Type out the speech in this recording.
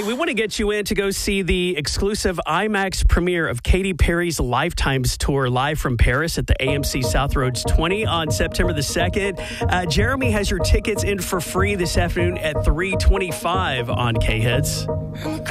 Hey, we want to get you in to go see the exclusive IMAX premiere of Katy Perry's Lifetimes tour live from Paris at the AMC South Roads 20 on September the 2nd. Jeremy has your tickets in for free this afternoon at 3:25 on K-Hits.